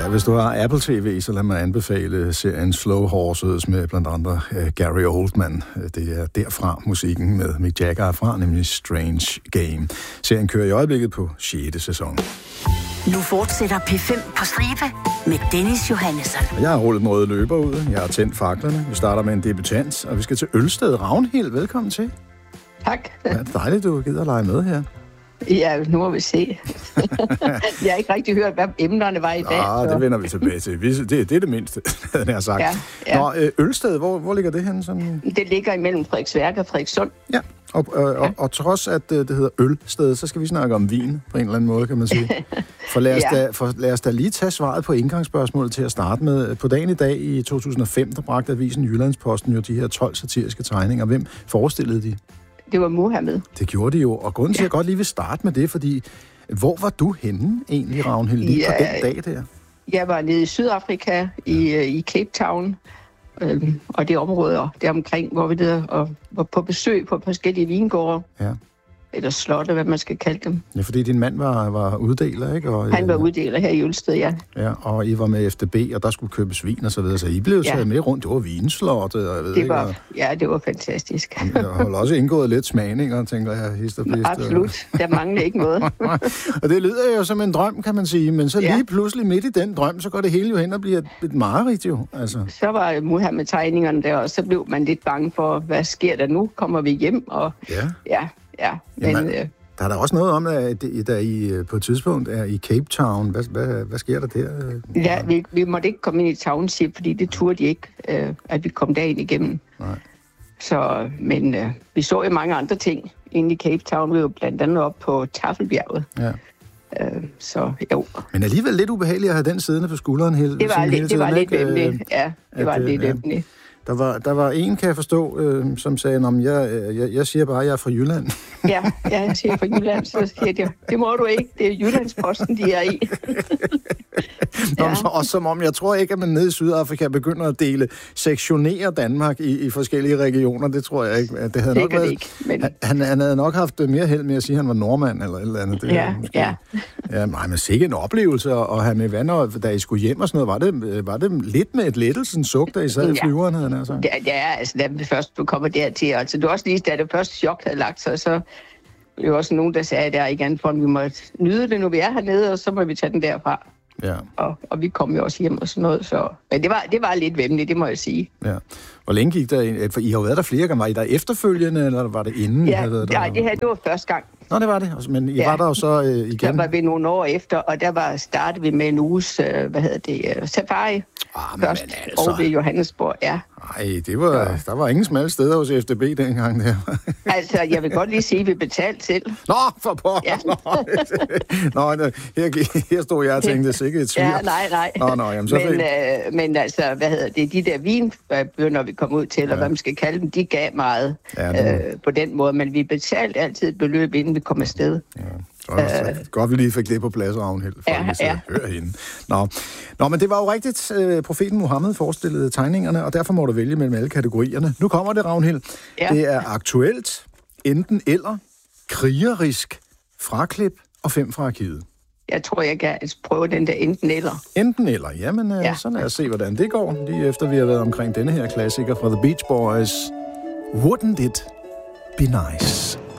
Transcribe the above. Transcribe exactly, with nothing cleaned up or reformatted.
hvis du har Apple T V, så lad mig anbefale serien Slow Horses med blandt andre uh, Gary Oldman. Det er derfra musikken med Mick Jagger er fra, nemlig Strange Game. Serien kører i øjeblikket på sjette sæson. Nu fortsætter P fem på stribe med Dennis Johannesson. Jeg har rullet mod løber ud. Jeg har tændt faklerne. Vi starter med en debutant, og vi skal til Ølsted. Ragnhild, velkommen til. Tak. Ja, det er dejligt, du gider at lege med her. Ja, nu må vi se. Jeg har ikke rigtig hørt, hvad emnerne var i dag. Ah, så. Det vender vi tilbage til. Det, det er det mindste, havde jeg sagt. Ja, ja. Nå, Ølsted, hvor, hvor ligger det henne? Sådan? Det ligger imellem Frederiksværk og Frederikssund. Ja, og, og, ja. Og, og trods at det hedder Ølsted, så skal vi snakke om vin på en eller anden måde, kan man sige. For lad os, ja. da, for lad os da lige tage svaret på indgangsspørgsmålet til at starte med. På dagen i dag i to tusind og fem, der bragte avisen Jyllandsposten jo de her tolv satiriske tegninger. Hvem forestillede de? Det var Muhammed. Det gjorde de jo, og grunden til, at jeg godt lige vil starte med det, fordi hvor var du henne egentlig, Ragnhild, lige ja, på den dag der? Jeg var nede i Sydafrika, i, i Cape Town, øhm, og det område der omkring, hvor vi der og var på besøg på forskellige vingårde. Ja. Eller slotte, hvad man skal kalde dem. Ja, fordi din mand var, var uddeler, ikke? Og, Han var uddeler her i Ølsted, ja. Ja, og I var med F D B, og der skulle købes vin og så videre, så I blev taget ja. med rundt. Det var vinslottet, og jeg ved det var, ikke. Og, ja, det var fantastisk. Jeg har også indgået lidt smagninger, tænker jeg, hister pist. Absolut, der manglede ikke noget. Og det lyder jo som en drøm, kan man sige, men så lige ja. pludselig midt i den drøm, så går det hele jo hen og bliver et, et mareridt jo. Altså. Så var Muhammed tegningerne der, og så blev man lidt bange for, hvad sker der nu? Kommer vi hjem? Og ja. ja Ja, men, Jamen, øh, der er der også noget om, at der I på et tidspunkt er i Cape Town. Hvad, hvad, hvad sker der der? Ja, vi, vi måtte ikke komme ind i township, fordi det turde de ikke, øh, at vi kom derind igennem. Nej. Så, men øh, vi så jo mange andre ting inde i Cape Town. Vi var jo blandt andet op på Taffelbjerget. Ja. Øh, så jo. Men alligevel lidt ubehageligt at have den siddende på skulderen hele, det var, hele tiden. Det var lidt ikke? Ømlig. Ja, det at, var lidt ja. ømlig. Der var, der var en, kan jeg forstå, øh, som sagde, om jeg, jeg, jeg siger bare, at jeg er fra Jylland. Ja, ja, jeg siger fra Jylland, så siger de, det må du ikke, det er Jyllandsposten, de er i. Nå, ja. så, og som om, jeg tror ikke, at man nede i Sydafrika begynder at dele, sektionere Danmark i, i forskellige regioner, det tror jeg ikke. Det havde nok været, ikke, men... han, han havde nok haft mere held med at sige, at han var nordmand eller et eller andet. Det, ja, måske. ja. Ja, nej, men sikke en oplevelse at have med venner, da I skulle hjem og sådan noget. Var det, var det lidt med et lettelsens suk, da I sad ja. i flyveren, havde han altså? Ja, ja, altså da vi først kommer dertil, altså det var også lige, da det første chok havde lagt sig, så var jo også nogen, der sagde, at der ikke andet for, at vi måtte nyde det, nu vi er hernede, og så må vi tage den derfra. Ja. Og, og vi kom jo også hjem og sådan noget, så... Men det var, det var lidt væmmeligt, det må jeg sige. Ja. Hvor længe gik der? For I har jo været der flere gange. Var I der efterfølgende, eller var det inden? Ja, I havde været der? Nej, det her, det var første gang. Nå, det var det. Men I ja. var der jo så øh, igen? Der var vi nogle år efter, og der var startede vi med en uges, øh, hvad hedder det, uh, safari. Ah, først altså. Og ved Johannesborg, ja. Nej, det var, ja. der var ingen smalle steder hos F D B dengang der. Altså, jeg vil godt lige sige, at vi betalte selv. Nå, for pokker! Ja. Nå, nå her, her stod jeg og tænkte, sikkert et svir. Ja, nej, nej. Nå, nå, jamen, så men, øh, men altså, hvad hedder det, de der vinbøger, vi kom ud til, eller ja. hvad man skal kalde dem, de gav meget ja, øh, på den måde, men vi betalte altid et beløb, inden vi kom afsted. Ja. Så øh, godt, vi lige fik det på plads, Ragnhild, for ja, at vi ja. høre hende. Nå. Nå, men det var jo rigtigt. Øh, profeten Muhammed forestillede tegningerne, og derfor må du vælge mellem alle kategorierne. Nu kommer det, Ragnhild. Ja. Det er aktuelt, enten eller, krigerisk, fraklip og fem fra arkivet. Jeg tror, jeg kan prøve den der enten eller. Enten eller, jamen øh, ja. så lad os se, hvordan det går, lige efter vi har været omkring denne her klassiker fra The Beach Boys. Wouldn't it be nice?